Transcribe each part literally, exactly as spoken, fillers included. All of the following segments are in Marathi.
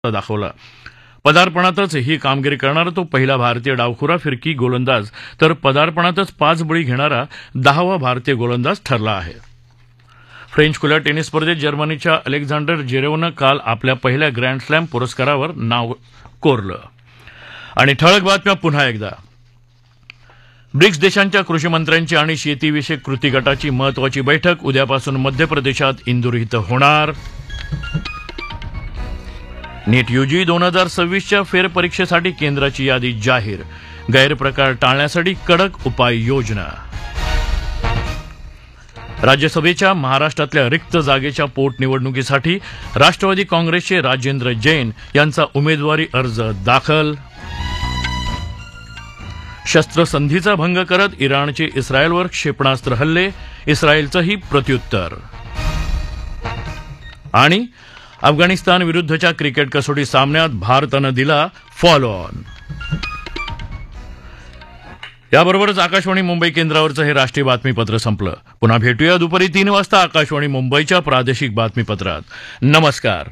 दाखवला. पदार्पणातच ही कामगिरी करणारा तो पहिला भारतीय डावखुरा फिरकी गोलंदाज तर पदार्पणातच पाच बळी घेणारा दहावा भारतीय गोलंदाज ठरला आहे. फ्रेंच खुल्या टेनिस स्पर्धेत जर्मनीच्या अलेक्झांडर जेरेवनं काल आपल्या पहिल्या ग्रँड स्लॅम पुरस्कारावर नाव कोरलं. आणि ठळक बातम्या पुन्हा एकदा. ब्रिक्स देशांच्या कृषीमंत्र्यांची आणि शेतीविषयक कृती गटाची महत्वाची बैठक उद्यापासून मध्य प्रदेशात इंदूर इथं होणार. नीट यूजी दोन हजार सव्वीसच्या फेरपरीक्षेसाठी केंद्राची यादी जाहीर. गैरप्रकार टाळण्यासाठी कडक उपाययोजना. राज्यसभेच्या महाराष्ट्रातल्या रिक्त जागेच्या पोटनिवडणुकीसाठी राष्ट्रवादी काँग्रेसचे राजेंद्र जैन यांचा उमेदवारी अर्ज दाखल. शस्त्रसंधीचा भंग करत इराणचे इस्रायलवर क्षेपणास्त्र हल्ले, इस्रायलचंही प्रत्युत्तर. आणि अफगाणिस्तान विरुद्धच्या क्रिकेट कसोटी सामन्यात भारतानं दिला फॉलो ऑन. याबरोबरच आकाशवाणी मुंबई केंद्रावरचं हे राष्ट्रीय बातमीपत्र संपलं. पुन्हा भेटूया दुपारी तीन वाजता आकाशवाणी मुंबईच्या प्रादेशिक बातमीपत्रात. नमस्कार.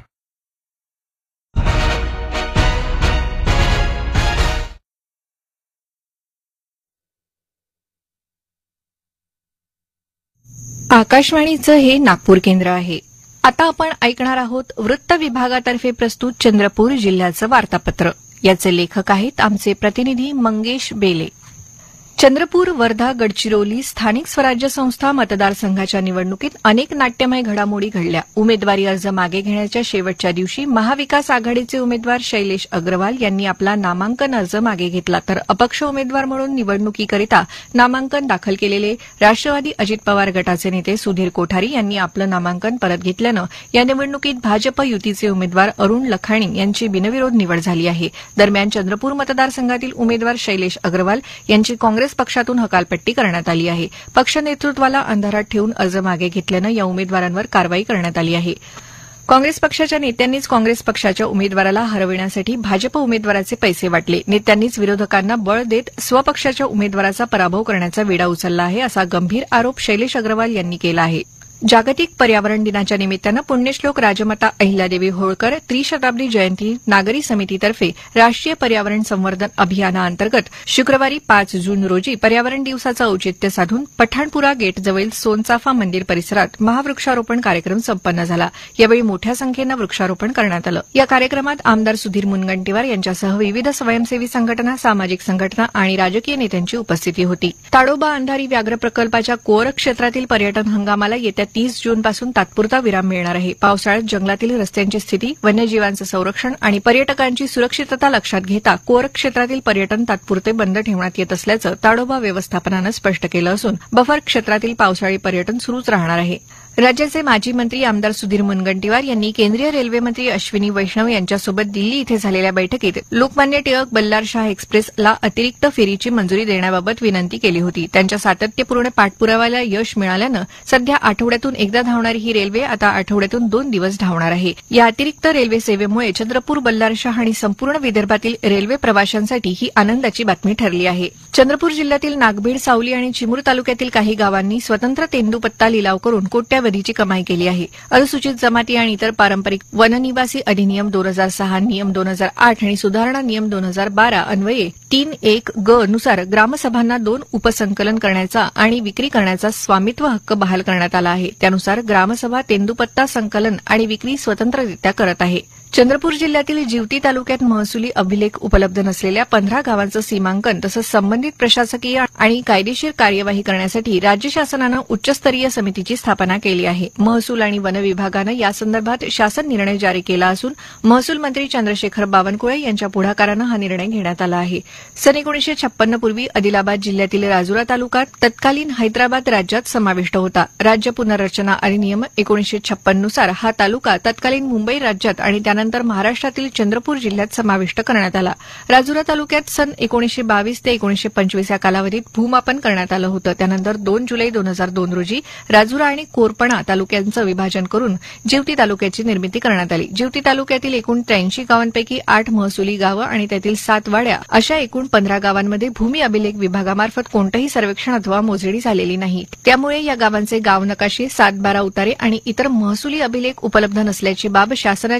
आकाशवाणीचं हे नागपूर केंद्र आहे. आता आपण ऐकणार आहोत वृत्त विभागातर्फे प्रस्तुत चंद्रपूर जिल्ह्याचं वार्तापत्र. याचे लेखक आहेत आमचे प्रतिनिधी मंगेश बेले. चंद्रपूर, वर्धा, गडचिरोली स्थानिक स्वराज्य संस्था मतदारसंघाच्या निवडणुकीत अनेक नाट्यमय घडामोडी घडल्या. उमेदवारी अर्ज मागे घेण्याच्या शेवटच्या दिवशी महाविकास आघाडीचे उमेदवार शैलेश अग्रवाल यांनी आपला नामांकन अर्ज मागे घेतला, तर अपक्ष उमेदवार म्हणून निवडणुकीकरिता नामांकन दाखल केलेले राष्ट्रवादी अजित पवार गटाचे नेते सुधीर कोठारी यांनी आपलं नामांकन परत घेतल्यानं या निवडणुकीत भाजप युतीचे उमेदवार अरुण लखाणी यांची बिनविरोध निवड झाली आहे. दरम्यान चंद्रपूर मतदारसंघातील उमेदवार शैलेश अग्रवाल यांची काँग्रेस पक्षातून हकालपट्टी करण्यात आली आहे. पक्ष नेतृत्वाला अंधारात ठेवून अर्ज मागे घेतल्यानं या उमेदवारांवर कारवाई करण्यात आली आहे. काँग्रेस पक्षाच्या नेत्यांनीच काँग्रेस पक्षाच्या उमेदवाराला हरविण्यासाठी भाजप उमेदवाराचे पैसे वाटले. नेत्यांनीच विरोधकांना बळ देत स्वपक्षाच्या उमेदवाराचा पराभव करण्याचा विडा उचलला आहे, असा गंभीर आरोप शैलेश अग्रवाल यांनी केला आहे. जागतिक पर्यावरण दिनाच्या निमित्तानं पुण्यश्लोक राजमाता अहिल्यादेवी होळकर त्रिशताब्दी जयंती नागरी समितीतर्फे राष्ट्रीय पर्यावरण संवर्धन अभियानाअंतर्गत शुक्रवारी पाच जून रोजी पर्यावरण दिवसाचं औचित्य साधून पठाणपुरा गेटजवळील सोनचाफा मंदिर परिसरात महावृक्षारोपण कार्यक्रम संपन्न झाला. यावेळी मोठ्या संख्येनं वृक्षारोपण करण्यात आलं. या कार्यक्रमात आमदार सुधीर मुनगंटीवार यांच्यासह विविध स्वयंसेवी संघटना, सामाजिक संघटना आणि राजकीय नेत्यांची उपस्थिती होती. ताडोबा अंधारी व्याघ्र प्रकल्पाच्या कोर क्षेत्रातील पर्यटन हंगामाला येत्या तीस जूनपासून तात्पुरता विराम मिळणार आहे. पावसाळ्यात जंगलातील रस्त्यांची स्थिती, वन्यजीवांचं संरक्षण आणि पर्यटकांची सुरक्षितता लक्षात घेता कोर क्षेत्रातील पर्यटन तात्पुरते बंद ठेवण्यात येत असल्याचं ताडोबा व्यवस्थापनानं स्पष्ट केलं असून बफर क्षेत्रातील पावसाळी पर्यटन सुरूच राहणार आहे. राज्याचे माजी मंत्री आमदार सुधीर मुनगंटीवार यांनी केंद्रीय रेल्वे मंत्री अश्विनी वैष्णव यांच्यासोबत दिल्ली इथे झालेल्या बैठकीत लोकमान्य टिळक बल्लार शाह एक्सप्रेसला अतिरिक्त फेरीची मंजुरी देण्याबाबत विनंती केली होती. त्यांच्या सातत्यपूर्ण पाठपुराव्याला यश मिळाल्यानं सध्या आठवड्यातून एकदा धावणारी ही रेल्वे आता आठवड्यातून दोन दिवस धावणार आहे. या अतिरिक्त रेल्वे सेवेमुळे चंद्रपूर, बल्लार शाह आणि संपूर्ण विदर्भातील रेल्वे प्रवाशांसाठी ही आनंदाची बातमी ठरली आहे. चंद्रपूर जिल्ह्यातील नागभीड, सावली आणि चिमूर तालुक्यातील काही गावांनी स्वतंत्र तेंदूपत्ता लिलाव करून कोट्यावधीची कमाई केली आहे. अनुसूचित जमाती आणि इतर पारंपरिक वननिवासी अधिनियम दोन हजार सहा, नियम दोन हजार आठ आणि सुधारणा नियम दोन हजार बारा अन्वये तीन एक ग नुसार ग्रामसभांना दोन उपसंकलन करण्याचा आणि विक्री करण्याचा स्वामित्व हक्क बहाल करण्यात आला आहे. त्यानुसार ग्रामसभा तेंदूपत्ता संकलन आणि विक्री स्वतंत्ररित्या करत आहे. चंद्रपूर जिल्ह्यातील जिवती तालुक्यात महसुली अभिलेख उपलब्ध नसलेल्या पंधरा गावांचं सीमांकन तसंच संबंधित प्रशासकीय आणि कायदेशीर कार्यवाही करण्यासाठी राज्य शासनानं उच्चस्तरीय समितीची स्थापना केली आहे. महसूल आणि वन विभागानं यासंदर्भात शासन निर्णय जारी केला असून महसूल मंत्री चंद्रशेखर बावनकुळे यांच्या पुढाकारानं हा निर्णय घेण्यात आला आहे. सन एकोणीसशे छप्पन्न पूर्वी आदिलाबाद जिल्ह्यातील राजुरा तालुका तत्कालीन हैदराबाद राज्यात समाविष्ट होता. राज्य पुनर्रचना अधिनियम एकोणीसशे छप्पन्न नुसार हा तालुका तत्कालीन मुंबई राज्यात आणि त्यानंतर महाराष्ट्रातील चंद्रपूर जिल्ह्यात समाविष्ट करण्यात आला. राजुरा तालुक्यात सन एकोणीसशे बावीस ते एकोणीसशे पंचवीस या कालावधीत भूमापन करण्यात आलं होतं. त्यानंतर दोन जुलै दोन हजार दोन रोजी राजुरा आणि कोरपणा तालुक्यांचं विभाजन करून जिवती तालुक्याची निर्मिती करण्यात आली. जिवती तालुक्यातील एकूण त्र्याऐंशी गावांपैकी आठ महसुली गावं आणि त्यातील सात वाड्या अशा एकूण पंधरा गावांमध्ये भूमी अभिलेख विभागामार्फत कोणतंही सर्वेक्षण अथवा मोजणी झालेली नाही. त्यामुळे या गावांचे गाव नकाशे, सात बारा उतारे आणि इतर महसुली अभिलेख उपलब्ध नसल्याची बाब शासनाच्या निदर्शनास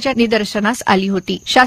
निदर्शनास आली होती.